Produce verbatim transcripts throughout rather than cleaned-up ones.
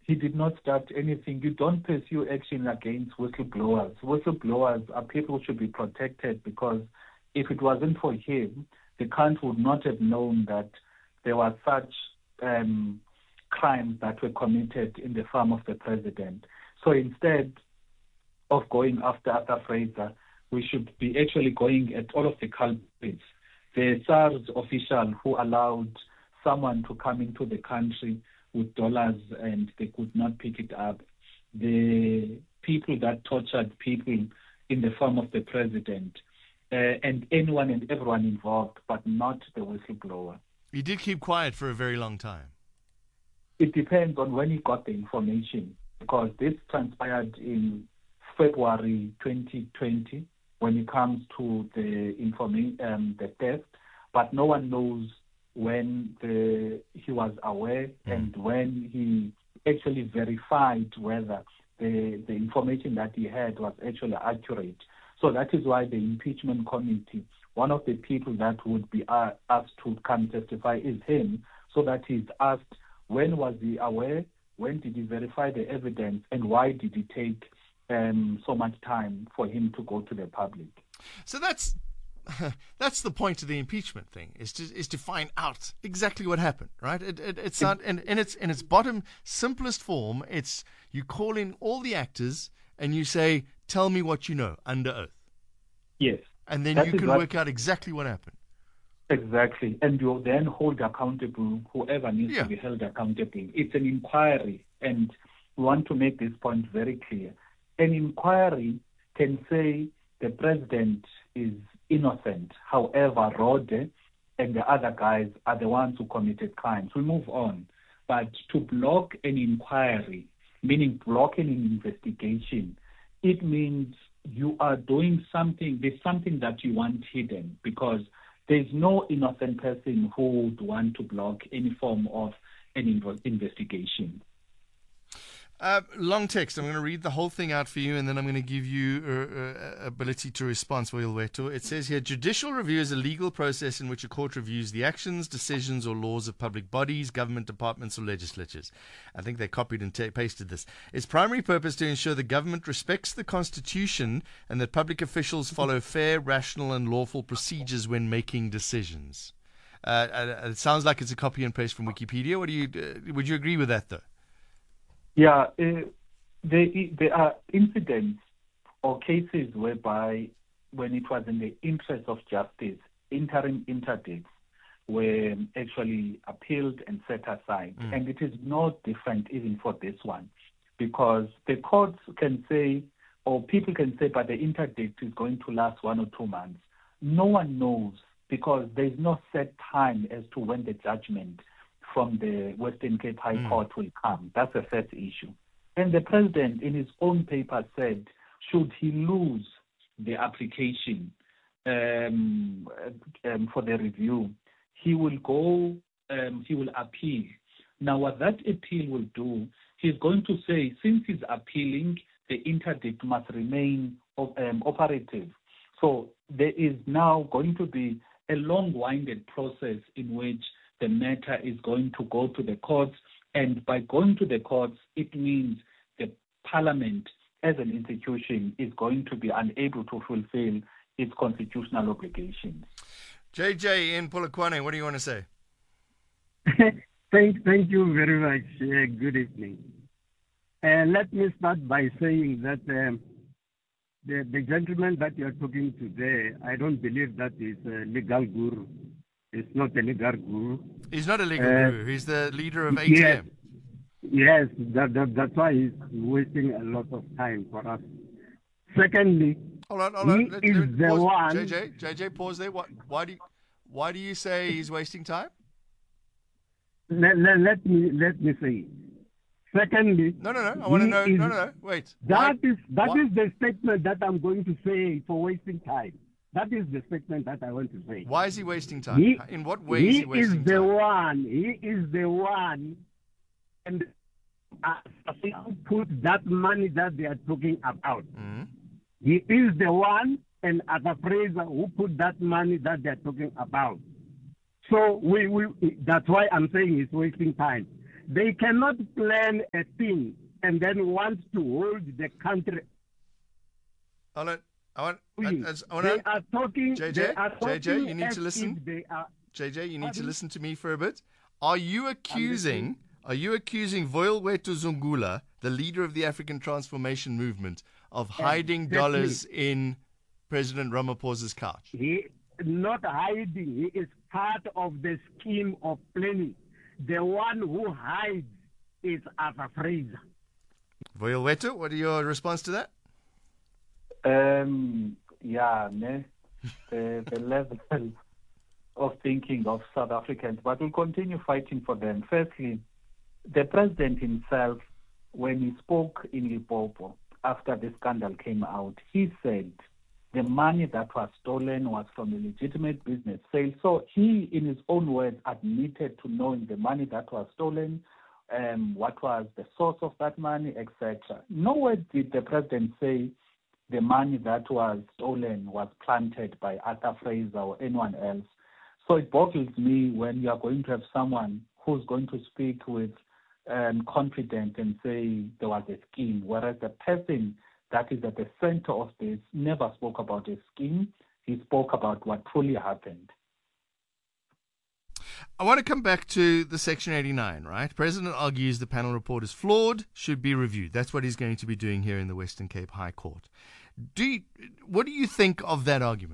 He did not start anything. You don't pursue action against whistleblowers. Whistleblowers are people who should be protected, because if it wasn't for him, the country would not have known that there were such um, crimes that were committed in the farm of the president. So instead of going after Arthur Fraser, we should be actually going at all of the culprits. The SARS official who allowed someone to come into the country with dollars and they could not pick it up. The people that tortured people in the farm of the president, uh, and anyone and everyone involved, but not the whistleblower. He did keep quiet for a very long time. It depends on when he got the information, because this transpired in February twenty twenty when it comes to the information, um, the theft, but no one knows when the, he was aware mm. and when he actually verified whether the, the information that he had was actually accurate. So that is why the impeachment committee, one of the people that would be uh, asked to come testify is him, so that he's asked when was he aware, when did he verify the evidence, and why did it take um, so much time for him to go to the public. So that's that's the point of the impeachment thing, is to is to find out exactly what happened, right? It, it, it's not, in, in its in its bottom simplest form, it's you call in all the actors and you say, "Tell me what you know," under oath. Yes, and then you can what, work out exactly what happened. Exactly, and you then hold accountable whoever needs yeah. to be held accountable. It's an inquiry, and we want to make this point very clear. An inquiry can say the president is innocent. However, Rode and the other guys are the ones who committed crimes. We move on. But to block an inquiry, meaning blocking an investigation, it means you are doing something, there's something that you want hidden, because there's no innocent person who would want to block any form of an inv- investigation. Uh, long text. I'm going to read the whole thing out for you, and then I'm going to give you uh, uh, ability to respond. It says here, judicial review is a legal process in which a court reviews the actions, decisions, or laws of public bodies, government departments, or legislatures. I think they copied and t- pasted this. Its primary purpose to ensure the government respects the Constitution and that public officials follow fair, rational, and lawful procedures when making decisions. Uh, uh, it sounds like it's a copy and paste from Wikipedia. What do you? Uh, would you agree with that, though? Yeah, uh, there, there are incidents or cases whereby, when it was in the interest of justice, interim interdicts were actually appealed and set aside. Mm. And it is no different even for this one, because the courts can say, or people can say, but the interdict is going to last one or two months. No one knows, because there's no set time as to when the judgment from the Western Cape High mm. Court will come. That's the first issue. And the president, in his own paper, said, should he lose the application um, um, for the review, he will go, um, he will appeal. Now, what that appeal will do, he's going to say, since he's appealing, the interdict must remain um, operative. So there is now going to be a long-winded process in which the matter is going to go to the courts, and by going to the courts, it means the parliament as an institution is going to be unable to fulfill its constitutional obligations. J J in Polokwane, what do you want to say? thank, thank you very much. Uh, good evening. Uh, let me start by saying that um, the, the gentleman that you are talking to today, I don't believe that is a legal guru. It's not a legal guru. He's not a legal uh, guru. He's the leader of A T M. Yes, yes that, that, that's why he's wasting a lot of time for us. Secondly, hold on, hold on. he let, is let, the pause. one... J J, J J, pause there. What, why, do you, why do you say he's wasting time? Let, let, let me let me say. Secondly... No, no, no. I want to know... Is, no, no, no. Wait. That, why, is, that why? is the statement that I'm going to say for wasting time. That is the statement that I want to say. Why is he wasting time? He, In what way is he wasting time? He is the one. He is the one. And uh, put that money that they are talking about. Mm-hmm. He is the one, and Arthur Fraser who put that money that they are talking about. So we, we that's why I'm saying he's wasting time. They cannot plan a thing and then want to hold the country. Hold on. I want, I, I, I want they to, are talking. J They J, are talking J J, you need as to listen. if they are, J J, you need Pardon? to listen to me for a bit. Are you accusing, are you accusing Voyelwetu Zungula, the leader of the African Transformation Movement, of hiding Exactly. dollars in President Ramaphosa's couch? He not hiding. He is part of the scheme of planning. The one who hides is Arthur Fraser. Voyelwetu, what are your response to that? Um, yeah, ne, the, the level of thinking of South Africans, but we'll continue fighting for them. Firstly, the president himself, when he spoke in Limpopo after the scandal came out, he said the money that was stolen was from a legitimate business sale. So he, in his own words, admitted to knowing the money that was stolen, um, what was the source of that money, et cetera. Nowhere did the president say the money that was stolen was planted by Arthur Fraser or anyone else. So it boggles me when you are going to have someone who's going to speak with um, confidence and say there was a scheme, whereas the person that is at the center of this never spoke about a scheme. He spoke about what truly happened. I want to come back to the Section eighty-nine, right? President argues the panel report is flawed, should be reviewed. That's what he's going to be doing here in the Western Cape High Court. Do you, what do you think of that argument?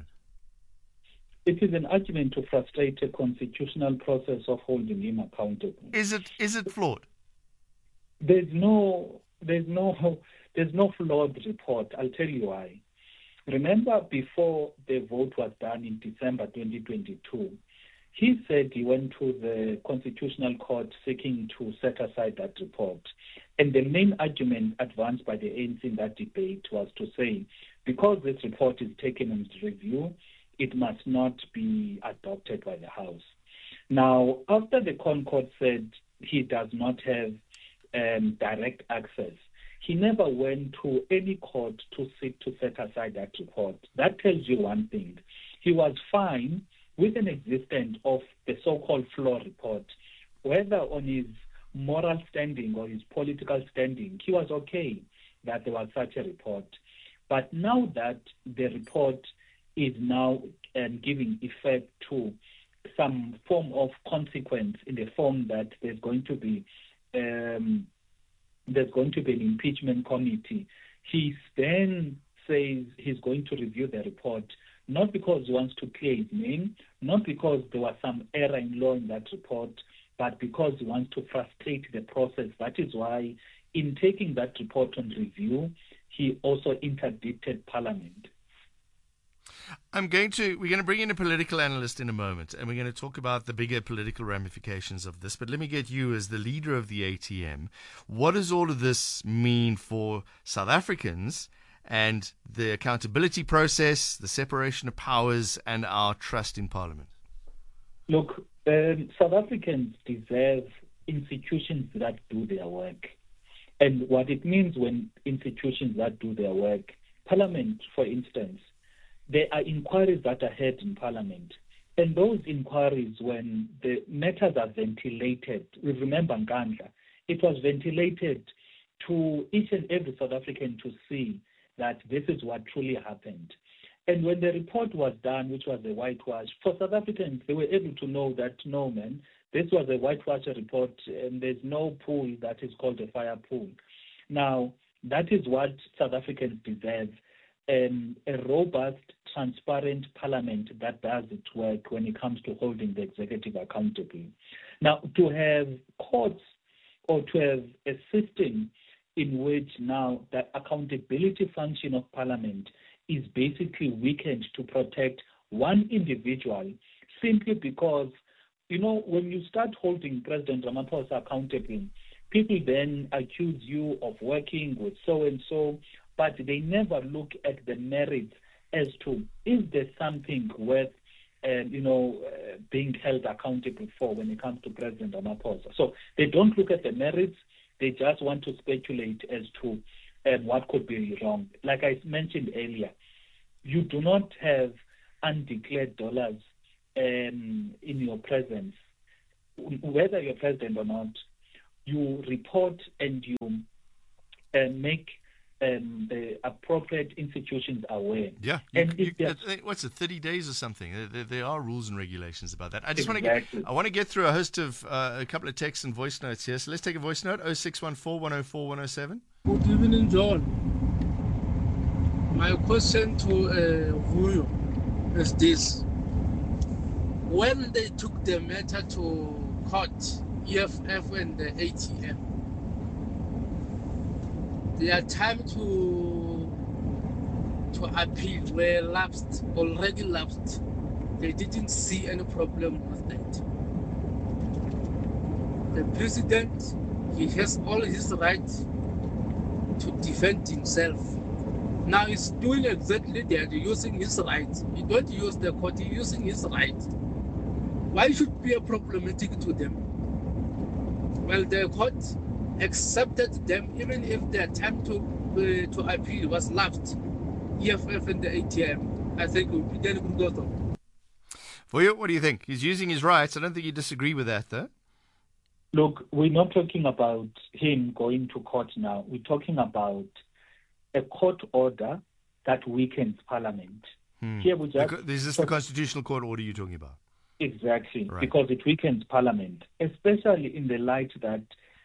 It is an argument to frustrate a constitutional process of holding him accountable. Is it is it flawed? There's no there's no there's no flawed report. I'll tell you why. Remember, before the vote was done in December twenty twenty-two, he said he went to the Constitutional Court seeking to set aside that report. And the main argument advanced by the A N C in that debate was to say, because this report is taken into review, it must not be adopted by the House. Now, after the Concord said he does not have um, direct access, he never went to any court to seek to set aside that report. That tells you one thing. He was fine with an existence of the so-called flaw report, whether on his moral standing or his political standing, he was okay that there was such a report. But now that the report is now um, giving effect to some form of consequence in the form that there's going to be um, there's going to be an impeachment committee, he then says he's going to review the report, not because he wants to clear his name, not because there was some error in law in that report, but because he wants to frustrate the process. That is why, in taking that report on review, he also interdicted Parliament. I'm going to, we're going to bring in a political analyst in a moment, and we're going to talk about the bigger political ramifications of this. But let me get you, as the leader of the A T M, what does all of this mean for South Africans and the accountability process, the separation of powers, and our trust in Parliament? Look, um, South Africans deserve institutions that do their work. And what it means when institutions that do their work, Parliament, for instance, there are inquiries that are held in Parliament. And those inquiries, when the matters are ventilated, we remember Nkandla, it was ventilated to each and every South African to see that this is what truly happened. And when the report was done, which was a whitewash, for South Africans, they were able to know that, no, man, this was a whitewash report, and there's no pool that is called a fire pool. Now, that is what South Africans deserve, um, a robust, transparent parliament that does its work when it comes to holding the executive accountable. Now, to have courts or to have a system in which now the accountability function of Parliament is basically weakened to protect one individual simply because, you know, when you start holding President Ramaphosa accountable, people then accuse you of working with so-and-so, but they never look at the merits as to, is there something worth, uh, you know, uh, being held accountable for when it comes to President Ramaphosa. So they don't look at the merits. They just want to speculate as to um, what could be wrong. Like I mentioned earlier, you do not have undeclared dollars um, in your presence, whether you're president or not. you report and you uh, make um, the appropriate institutions aware. Yeah. And You, if you, they're- uh, what's it, thirty days or something? There, there, there are rules and regulations about that. I just Exactly. want to get, I want to get through a host of, uh, a couple of texts and voice notes here. So let's take a voice note, oh six one four, one oh four, one oh seven. Good evening, John. My question to uh, Vuyo is this. When they took the matter to court, E F F and the A T M, their time to to appeal were lapsed, already lapsed. They didn't see any problem with that. The president, he has all his right to defend himself. Now he's doing exactly that, using his right. He don't use the court, he's using his right. Why should it be problematic to them? Well, the court accepted them even if their time to uh, to appeal was lapsed. E F F and the A T M, I think it would be very good also. For you, what do you think? He's using his rights. I don't think you disagree with that, though. Look, we're not talking about him going to court now. We're talking about a court order that weakens Parliament. Hmm. Here we just... The, is this the Constitutional Court order you're talking about? Exactly, Right. because it weakens Parliament, especially in the light that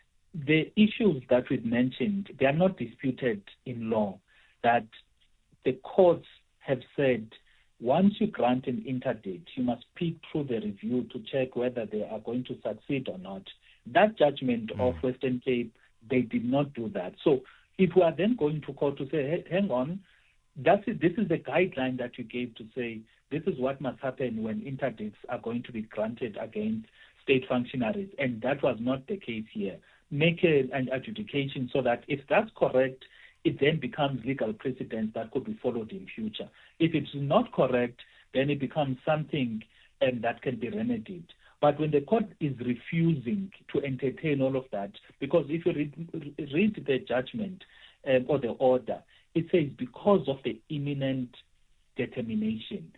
the issues that we've mentioned, they are not disputed in law, that the courts have said once you grant an interdict, you must peek through the review to check whether they are going to succeed or not. That judgment mm. of Western Cape, they did not do that. So if we are then going to court to say, hey, hang on, that's it, this is the guideline that you gave to say this is what must happen when interdicts are going to be granted against state functionaries, and that was not the case here. Make a, an adjudication so that if that's correct, it then becomes legal precedent that could be followed in future. If it's not correct, then it becomes something um, that can be remedied. But when the court is refusing to entertain all of that, because if you read, read the judgment um, or the order, it says because of the imminent determination.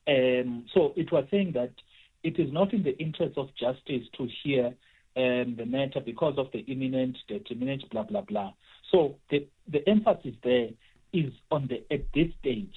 Um, so it was saying that it is not in the interest of justice to hear um, the matter because of the imminent determination, blah, blah, blah. So the, the emphasis there is on the at this stage.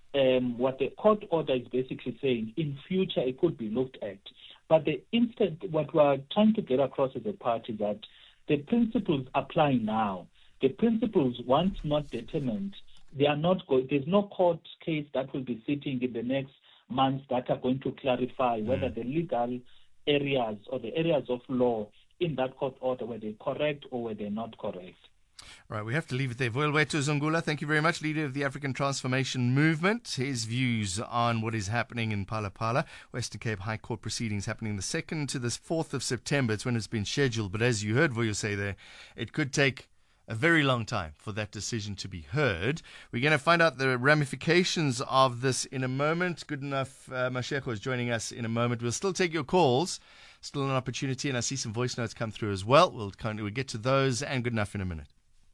Um, what the court order is basically saying, in future it could be looked at. But the instant, what we're trying to get across as a party is that the principles apply now. The principles, once not determined, they are not go- there's no court case that will be sitting in the next months that are going to clarify whether mm. the legal areas or the areas of law in that court order were they correct or were they not correct. Right, we have to leave it there. Vuelwetu Zungula, thank you very much, leader of the African Transformation Movement. His views on what is happening in Phala-Phala, Western Cape High Court proceedings happening the second to the fourth of September. It's when it's been scheduled. But as you heard Vuyo say there, it could take a very long time for that decision to be heard. We're going to find out the ramifications of this in a moment. Good enough, uh, Mashego is joining us in a moment. We'll still take your calls. Still an opportunity, and I see some voice notes come through as well. We'll, kind of, we'll get to those, and good enough in a minute.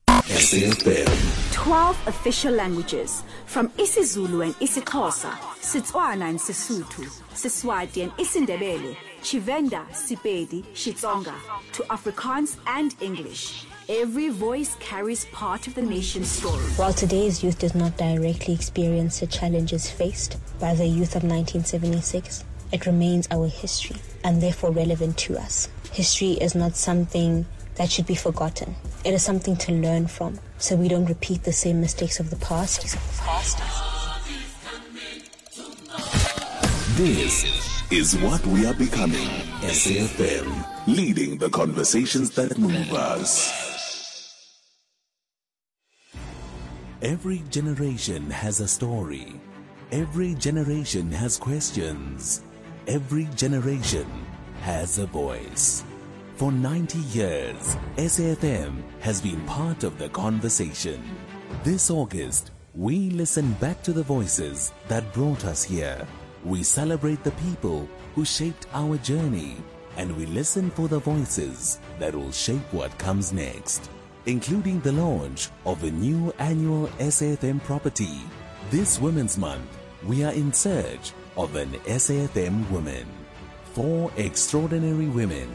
twelve official languages, from isiZulu and isiXhosa, Setswana and Sesotho, Seswati and isiNdebele, Tshivenda, Sepedi, Xitsonga, to Afrikaans and English. Every voice carries part of the nation's story. While today's youth does not directly experience the challenges faced by the youth of nineteen seventy-six, it remains our history and therefore relevant to us. History is not something that should be forgotten. It is something to learn from, so we don't repeat the same mistakes of the past. This is what we are becoming. S A F M, leading the conversations that move us. Every generation has a story. Every generation has questions. Every generation has a voice. For ninety years, S A F M has been part of the conversation. This August, we listen back to the voices that brought us here. We celebrate the people who shaped our journey, and we listen for the voices that will shape what comes next, including the launch of a new annual S A F M property. This Women's Month, we are in search of an S A F M woman. Four extraordinary women,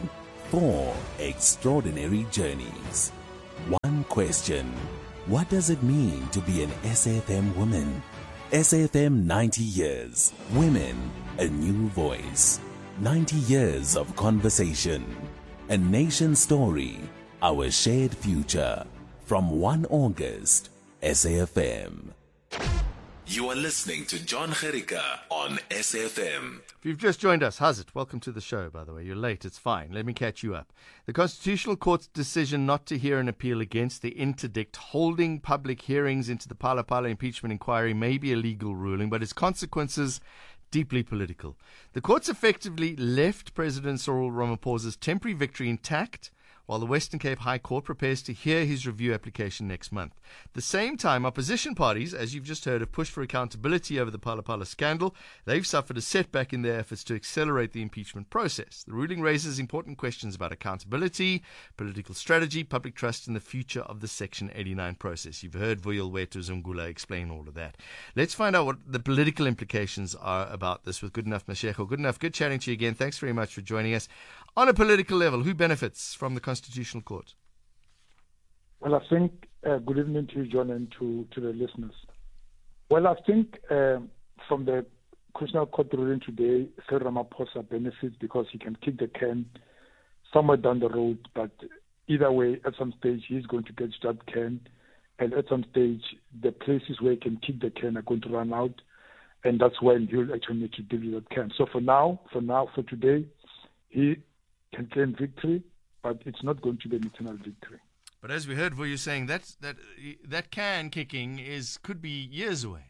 Four extraordinary journeys. One question. What does it mean to be an S A F M woman? S A F M ninety years. Women, a new voice. ninety years of conversation. A nation story. Our shared future. From first of August, S A F M. You are listening to John Gericka on S A F M. If you've just joined us, how's it? Welcome to the show, by the way. You're late, it's fine. Let me catch you up. The Constitutional Court's decision not to hear an appeal against the interdict holding public hearings into the Phala Phala impeachment inquiry may be a legal ruling, but its consequences deeply political. The court's effectively left President Cyril Ramaphosa's temporary victory intact, while the Western Cape High Court prepares to hear his review application next month. At the same time, opposition parties, as you've just heard, have pushed for accountability over the Phala Phala scandal. They've suffered a setback in their efforts to accelerate the impeachment process. The ruling raises important questions about accountability, political strategy, public trust, and the future of the Section eighty-nine process. You've heard Vuyelwethu Zungula explain all of that. Let's find out what the political implications are about this with Goodenough Mashego. Goodenough, good chatting to you again. Thanks very much for joining us. On a political level, who benefits from the Constitutional Court? Well, I think, uh, good evening to you, John, and to, to the listeners. Well, I think uh, from the Constitutional Court ruling today, Cyril Ramaphosa benefits because he can kick the can somewhere down the road, but either way, at some stage, he's going to get that can, and at some stage, the places where he can kick the can are going to run out, and that's when he'll actually need to deal with that can. So for now, for now, for today, he can claim victory, but it's not going to be an eternal victory. But as we heard Vuyo saying, that that that can kicking is could be years away.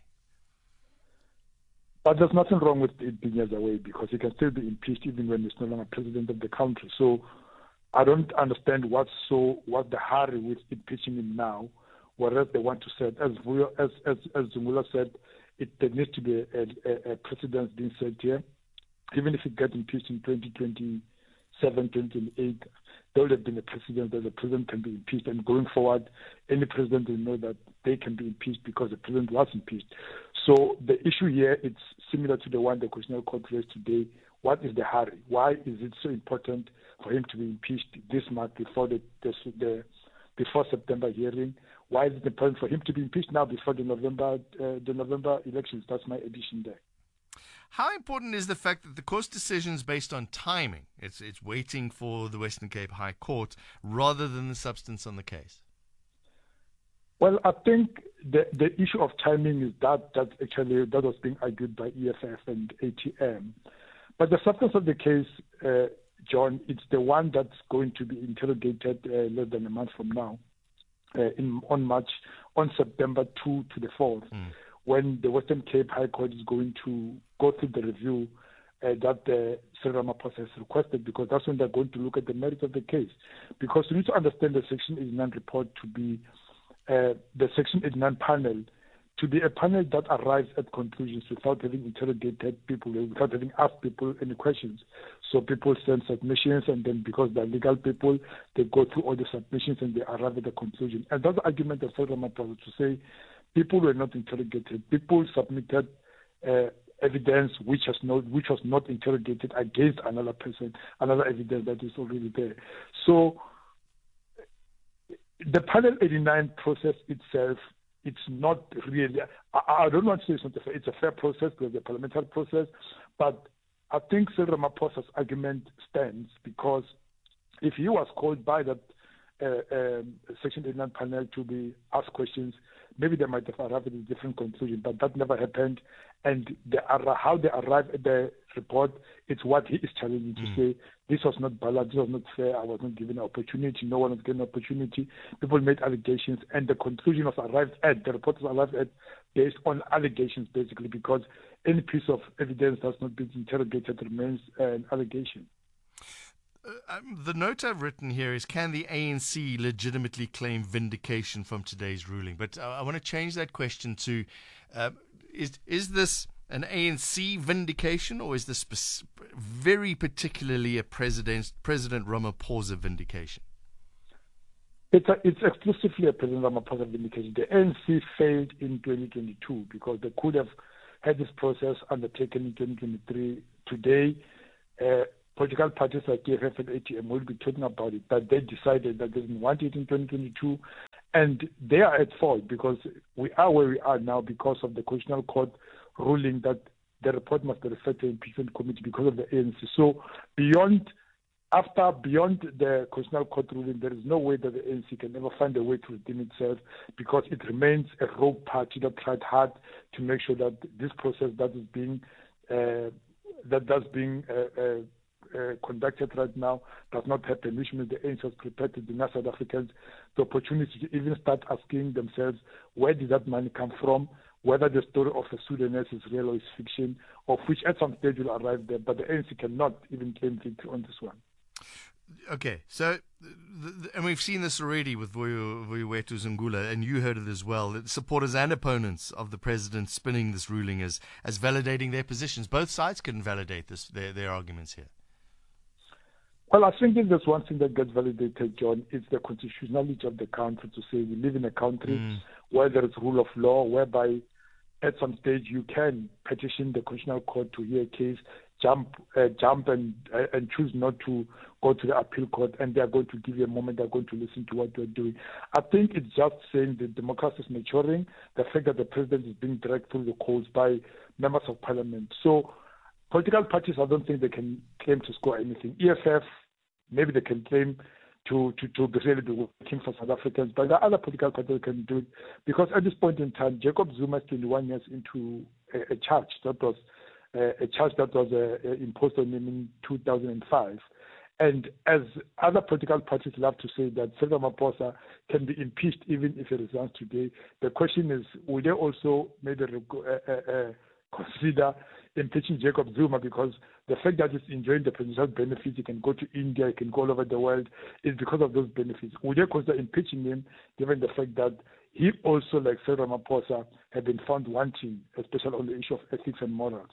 But there's nothing wrong with it being years away because he can still be impeached even when he's no longer president of the country. So I don't understand what's so what the hurry with impeaching him now, whereas they want to set, as Vuyo, as as as Zungula said, it there needs to be a, a, a precedent being set here. Even if he gets impeached in twenty twenty-seven, twenty twenty-eight, there would have been a precedent that the president can be impeached. And going forward, any president will know that they can be impeached because the president was impeached. So the issue here, it's similar to the one the Constitutional Court raised today. What is the hurry? Why is it so important for him to be impeached this month before the, the, the before September hearing? Why is it important for him to be impeached now before the November uh, the November elections? That's my addition there. How important is the fact that the court's decision is based on timing? It's it's waiting for the Western Cape High Court rather than the substance on the case. Well, I think the the issue of timing is that that actually that was being argued by E F F and A T M, but the substance of the case, uh, John, it's the one that's going to be interrogated uh, less than a month from now, uh, in on March on September second to the fourth. Mm. When the Western Cape High Court is going to go through the review uh, that the Cyril Ramaphosa has requested, because that's when they're going to look at the merits of the case. Because you need to understand the Section eighty-nine report to be uh, the Section eighty-nine panel to be a panel that arrives at conclusions without having interrogated people, without having asked people any questions. So people send submissions, and then because they're legal people, they go through all the submissions and they arrive at a conclusion. And that's the argument of Cyril Ramaphosa, to say people were not interrogated. People submitted uh, evidence which has not which was not interrogated against another person, another evidence that is already there. So the Panel eighty-nine process itself, it's not really, I, I don't want to say it's not a fair, it's a fair process because it's a parliamentary process, but I think Cyril Ramaphosa's argument stands because if he was called by that uh, um, Section eighty-nine panel to be asked questions, maybe they might have arrived at a different conclusion, but that never happened. And the, how they arrived at the report, it's what he is challenging to mm. say, this was not balanced, this was not fair, I was not given an opportunity, no one was given an opportunity. People made allegations, and the conclusion was arrived at, the report was arrived at based on allegations, basically, because any piece of evidence that's not been interrogated remains an allegation. Uh, um, the note I've written here is, can the A N C legitimately claim vindication from today's ruling? But uh, I want to change that question to, uh, is is this an A N C vindication, or is this spe- very particularly a President, President Ramaphosa vindication? It's, a, it's exclusively a President Ramaphosa vindication. The A N C failed in twenty twenty-two because they could have had this process undertaken in twenty twenty-three. Today, uh, political parties like E F F and A T M will be talking about it, but they decided that they didn't want it in twenty twenty-two, and they are at fault because we are where we are now because of the Constitutional Court ruling that the report must be referred to the impeachment committee because of the A N C. So beyond, after, beyond the Constitutional Court ruling, there is no way that the A N C can ever find a way to redeem itself because it remains a rogue party that tried hard to make sure that this process that is being uh, that that's being uh, uh, uh, conducted right now does not happen, which means the A N C was prepared to deny South Africans the opportunity to even start asking themselves where did that money come from, whether the story of the Sudanese is real or is fiction, of which at some stage will arrive there, but the A N C cannot even claim victory on this one. Okay, so, the, the, and we've seen this already with Voyewethu Zungula, and you heard it as well, that supporters and opponents of the president spinning this ruling as, as validating their positions. Both sides can validate this, their, their arguments here. Well, I think if there's one thing that gets validated, John, it's the constitutionality of the country to say we live in a country mm. where there is rule of law, whereby at some stage you can petition the Constitutional Court to hear a case, jump uh, jump and uh, and choose not to go to the appeal court, and they're going to give you a moment, they're going to listen to what you're doing. I think it's just saying that democracy is maturing, the fact that the president is being dragged through the courts by members of parliament. So political parties, I don't think they can claim to score anything. E F F, maybe they can claim to, to, to be really be working for South Africans, but there are other political parties that can do it, because at this point in time, Jacob Zuma is twenty-one years into a, a charge that was uh, a charge that was uh, imposed on him in two thousand five. And as other political parties love to say that Cyril Ramaphosa can be impeached even if he resigns today, the question is, will they also maybe uh, uh, consider impeaching Jacob Zuma, because the fact that he's enjoying the presidential benefits, he can go to India, he can go all over the world, is because of those benefits. Would they consider impeaching him given the fact that he also, like Cyril Ramaphosa, have been found wanting, especially on the issue of ethics and morals?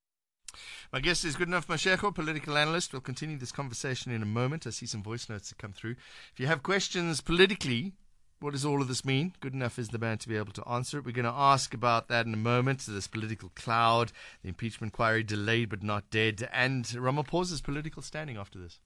My guest is Goodenough Mashego, political analyst. We'll continue this conversation in a moment. I see some voice notes that come through. If you have questions politically, what does all of this mean? Goodenough is the man to be able to answer it. We're going to ask about that in a moment. So this political cloud, the impeachment inquiry delayed but not dead, and Ramaphosa's political standing after this.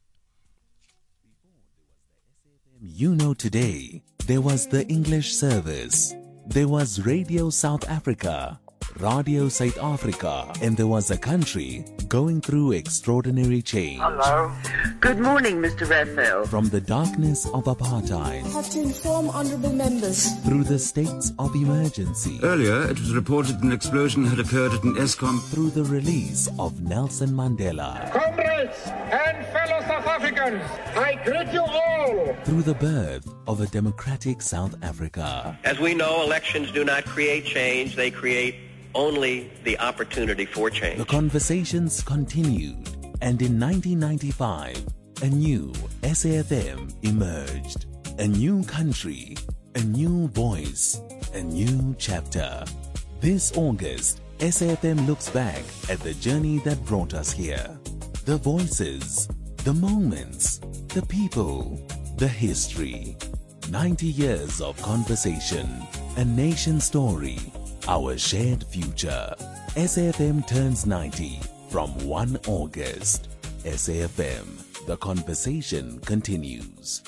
You know, today, there was the English service. There was Radio South Africa, Radio South Africa, and there was a country going through extraordinary change. Hello. Good morning, Mister Raphael. From the darkness of apartheid, I have to inform honourable members, through the states of emergency. Earlier, it was reported an explosion had occurred at an ESCOM. Through the release of Nelson Mandela. Comrades and fellow South Africans, I greet you all. Through the birth of a democratic South Africa. As we know, elections do not create change, they create only the opportunity for change. The conversations continued, and in nineteen ninety-five, a new S A F M emerged. A new country, a new voice, a new chapter. This August, S A F M looks back at the journey that brought us here. The voices, the moments, the people, the history. ninety years of conversation, a nation story, our shared future. S A F M turns ninety from first of August. S A F M, the conversation continues.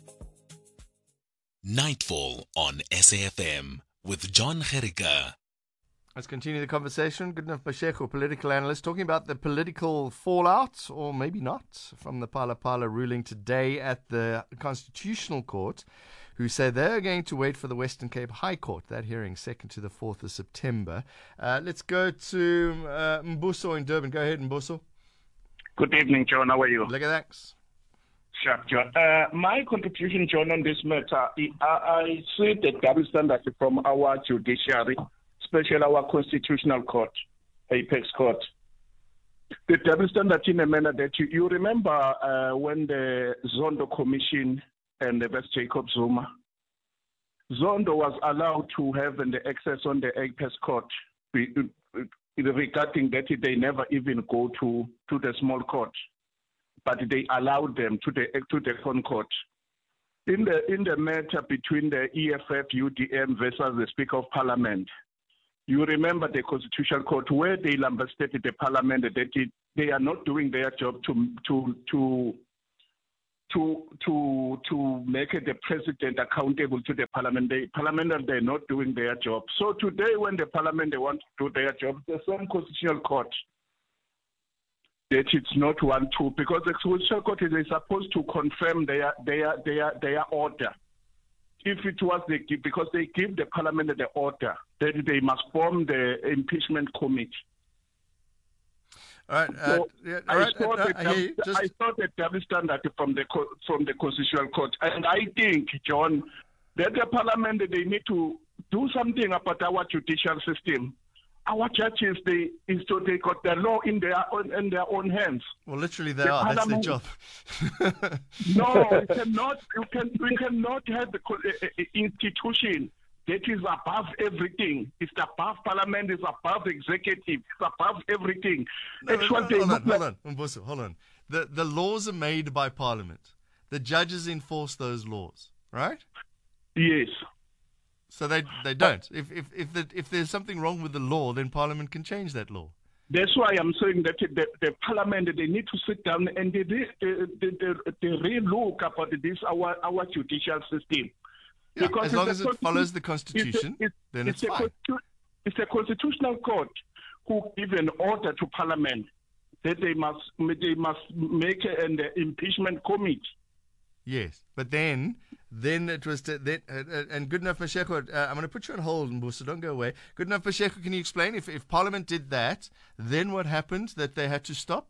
Nightfall on S A F M with John Gericke. Let's continue the conversation. Goodenough Mashego, political analyst, talking about the political fallout, or maybe not, from the Phala Phala ruling today at the Constitutional Court, who say they're going to wait for the Western Cape High Court. That hearing second to the fourth of September. Uh, let's go to uh, Mbuso in Durban. Go ahead, Mbuso. Good evening, John. How are you? Look at that. Sure, John. Uh, my contribution, John, on this matter, I, I see the double standard from our judiciary, especially our Constitutional Court, Apex Court. The double standard in a manner that you, you remember uh, when the Zondo Commission and the West Jacob Zuma, Zondo was allowed to have the access on the Apex Court regarding that they never even go to, to the small court, but they allowed them to the to the Con Court. In the in the matter between the E F F U D M versus the Speaker of Parliament, you remember the Constitutional Court where they lambasted the Parliament that it, they are not doing their job to to to to to to make the president accountable to the parliament. The parliament, they're not doing their job. So today, when the parliament they want to do their job, the same constitutional court that it's not one two, because the constitutional court is supposed to confirm their their their their order. If it was they give, because they give the parliament the order that they must form the impeachment committee. All right, uh, so yeah, I, all right, saw uh, the uh, double, hey, just... I saw the double standard from the from the constitutional court, and I think, John, that the parliament they need to do something about our judicial system. Our judges, they is to they got the law in their own in their own hands. Well, literally, they the are. That's their job. No, we cannot. You can. We cannot have the uh, institution that is above everything. It's above parliament. It's above the executive. It's above everything. No, That's no, what no, they hold on, look hold on, Mbuso, hold on. The the laws are made by parliament. The judges enforce those laws, right? Yes. So they they don't. If if if the, if there's something wrong with the law, then parliament can change that law. That's why I'm saying that the, the parliament, they need to sit down and they they, they, they, they re-look about this our our judicial system. Yeah, as long as it follows the constitution, it's a, it's, then it's, it's fine. A, it's a constitutional court who give an order to parliament that they must they must make an impeachment committee. Yes, but then, then it was to, then, uh, and good enough, Mashego. Uh, I'm going to put you on hold, Mbuso. Don't go away. Good enough, Mashego. Can you explain if if Parliament did that, then what happened? That they had to stop?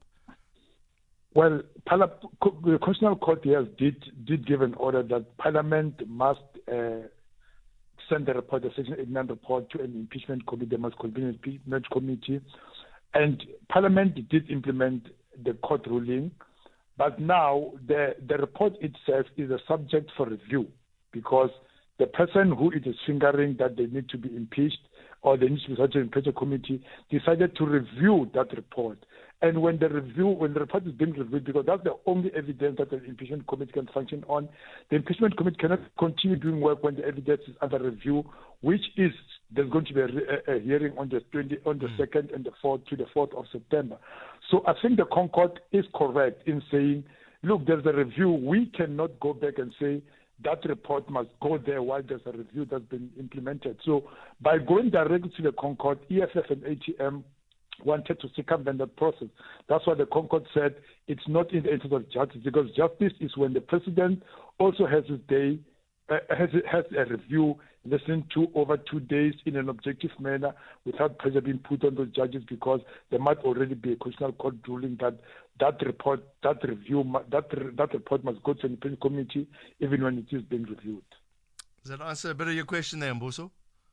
Well, the Constitutional Court yes, did did give an order that Parliament must uh, send the report, the Section eighty-nine report, to an impeachment committee. They must convene an impeachment committee, and Parliament did implement the court ruling. But now the, the report itself is a subject for review because the person who it is fingering that they need to be impeached or they need to be subject to impeachment committee decided to review that report. And when the review, when the report is being reviewed, because that's the only evidence that the impeachment committee can function on, the impeachment committee cannot continue doing work when the evidence is under review, which is there's going to be a, a hearing on the twenty, on the second and the fourth to the fourth of September. So I think the Concord is correct in saying, look, there's a review. We cannot go back and say that report must go there while there's a review that's been implemented. So by going directly to the Concord, E F F and A T M wanted to circumvent that process. That's why the Concord said it's not in the interest of justice, because justice is when the president also has his day, uh, has, has a review listened to over two days in an objective manner without pressure being put on those judges, because there might already be a constitutional court ruling that that report, that review, that that report must go to an independent committee even when it is being reviewed. Does that answer a bit of your question there, Mbuso?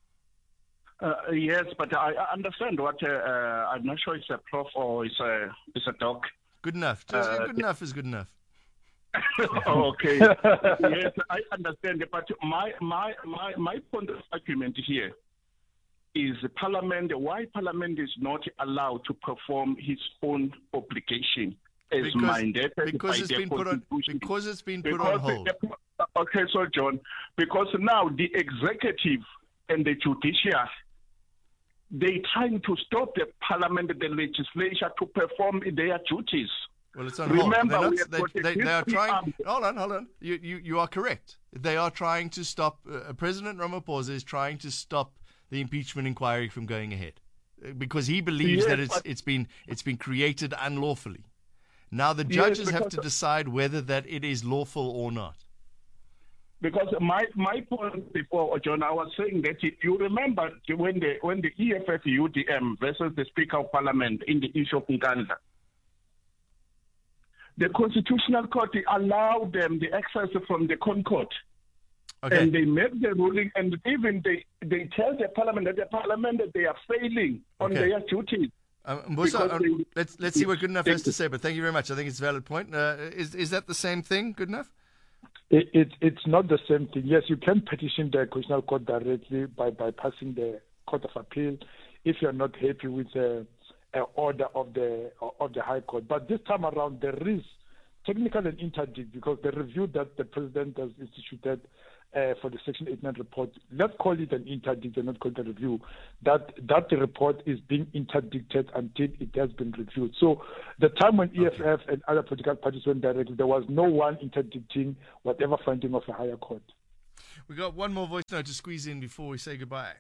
Uh, yes, but I understand what uh, uh, I'm not sure it's a prof or it's a it's a doc. Good enough. Just, uh, good enough is good enough. Okay. Yes, I understand. But my my my my point of argument here is Parliament. Why Parliament is not allowed to perform his own obligation as because, mandated because by it's the been put on because it's been put because on hold. The, okay, so John, because now the executive and the judiciary, they're trying to stop the parliament, the legislature, to perform their duties. Well, it's on Remember, hold. Not, they, they, they are trying. Hold on, hold on. You, you, you are correct. They are trying to stop. Uh, President Ramaphosa is trying to stop the impeachment inquiry from going ahead because he believes yes, that it's it's been it's been created unlawfully. Now the judges yes, have to decide whether that it is lawful or not. Because my my point before, John, I was saying that you remember when the when the E F F U D M versus the Speaker of Parliament in the issue of Nkandla, the Constitutional Court allowed them the access from the Concord. Okay. And they made the ruling, and even they, they tell the Parliament that the Parliament that they are failing on okay. their duties. Um, Mbuso, um, they, let's let's see what Good Enough has to say. But thank you very much. I think it's a valid point. Uh, is is that the same thing, Good Enough? It, it, it's not the same thing. Yes, you can petition the Constitutional Court directly by bypassing the Court of Appeal if you're not happy with the uh, order of the of the High Court. But this time around, there is technical and interdict, because the review that the President has instituted uh, for the Section eighty-nine report, let's call it an interdict and not call it a review, that that the report is being interdicted until it has been reviewed. So the time when E F F okay. and other political parties went directly, there was no one interdicting whatever finding of a higher court. We got one more voice note to squeeze in before we say goodbye.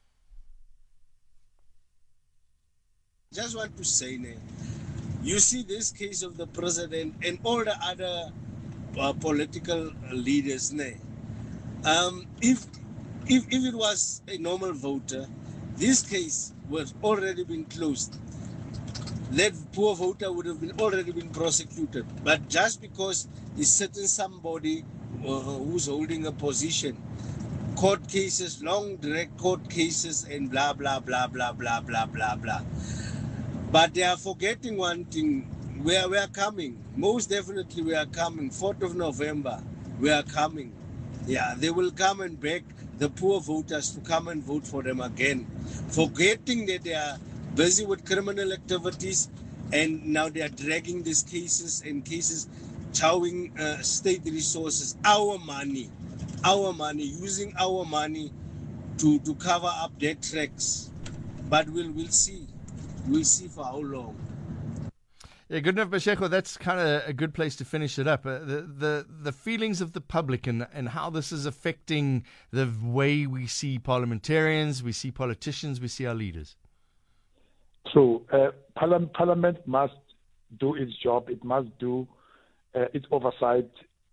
Just want to say, you see this case of the president and all the other uh, political leaders, um, if, if if it was a normal voter, this case would already been closed. That poor voter would have been already been prosecuted. But just because he's certain somebody uh, who's holding a position, court cases, long direct court cases, and blah blah blah blah blah blah blah blah. But they are forgetting one thing. Where we are coming, most definitely we are coming. fourth of November, we are coming. Yeah, they will come and beg the poor voters to come and vote for them again, forgetting that they are busy with criminal activities, and now they are dragging these cases and cases, chowing uh, state resources, our money, our money, using our money to, to cover up their tracks. But we'll we'll see. We'll see for how long. Yeah, good enough, Mashego. That's kind of a good place to finish it up. Uh, the, the the feelings of the public and, and how this is affecting the way we see parliamentarians, we see politicians, we see our leaders. So uh, parliament, parliament must do its job. It must do uh, its oversight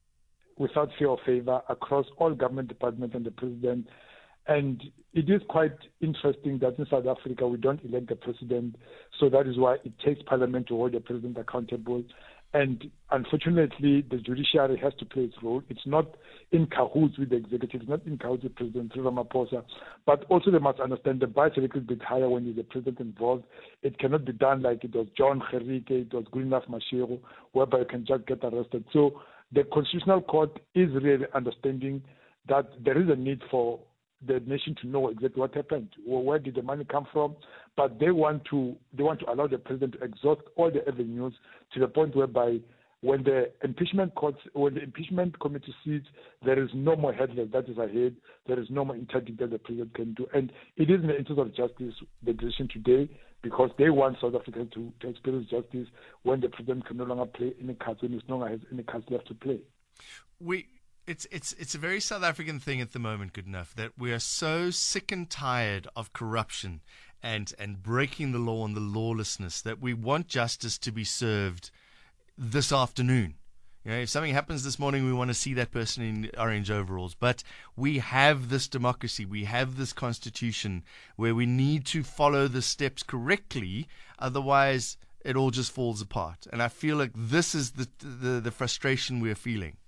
without fear or favor across all government departments and the president. And it is quite interesting that in South Africa we don't elect the president, so that is why it takes parliament to hold the president accountable. And unfortunately, the judiciary has to play its role. It's not in cahoots with the executive, it's not in cahoots with President Ramaphosa, but also they must understand the bar is a little bit higher when there's a president involved. It cannot be done like it was John Gerike, it was Goodluck Mashego, whereby you can just get arrested. So the Constitutional Court is really understanding that there is a need for the nation to know exactly what happened, or where did the money come from, but they want to they want to allow the president to exhaust all the avenues to the point whereby when the impeachment courts, when the impeachment committee sees there is no more headless that is ahead, there is no more interdict that the president can do, and it is in the interest of justice the decision today, because they want South Africa to, to experience justice when the president can no longer play any cards, when he no longer has any cards left to play. We. It's it's it's a very South African thing at the moment, good enough, that we are so sick and tired of corruption and and breaking the law and the lawlessness that we want justice to be served this afternoon. You know, if something happens this morning, we want to see that person in orange overalls. But we have this democracy, we have this constitution where we need to follow the steps correctly, otherwise it all just falls apart. And I feel like this is the the, the frustration we're feeling.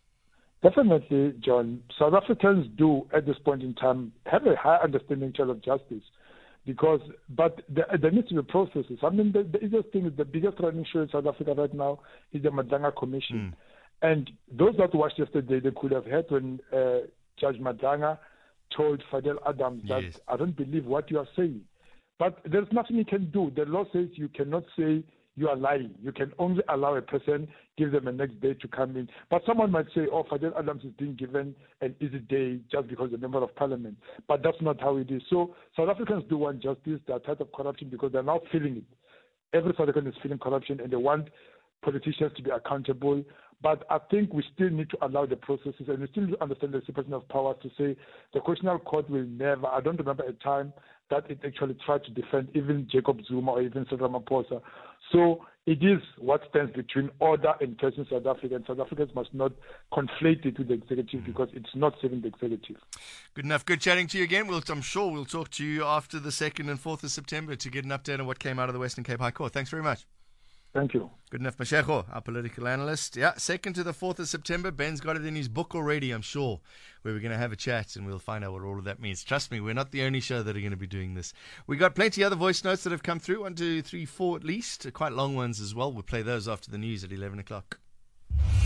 Definitely, John. South Africans do, at this point in time, have a high understanding of justice, because, but there, there needs to be processes. I mean, the, the easiest thing is the biggest running show in South Africa right now is the Madanga Commission. Mm. And those that watched yesterday, they could have heard when uh, Judge Madanga told Fadel Adams that, yes, I don't believe what you are saying. But there's nothing you can do. The law says you cannot say you are lying. You can only allow a person, give them a next day to come in. But someone might say, oh, Fadel Adams is being given an easy day just because he's a member of parliament. But that's not how it is. So South Africans do want justice. They're tired of corruption because they're now feeling it. Every South African is feeling corruption, and they want politicians to be accountable. But I think we still need to allow the processes, and we still need to understand the separation of powers to say the Constitutional Court will never, I don't remember a time that it actually tried to defend even Jacob Zuma or even Cyril Ramaphosa. So it is what stands between order and chaos in South Africa, and South Africans must not conflate it with the executive because it's not serving the executive. Good enough. Good chatting to you again. We'll, I'm sure we'll talk to you after the second and fourth of September to get an update on what came out of the Western Cape High Court. Thanks very much. Thank you. Good enough, Mashego, our political analyst. Yeah, second to the fourth of September. Ben's got it in his book already, I'm sure, where we're going to have a chat and we'll find out what all of that means. Trust me, we're not the only show that are going to be doing this. We got plenty of other voice notes that have come through, one, two, three, four at least, quite long ones as well. We'll play those after the news at eleven o'clock.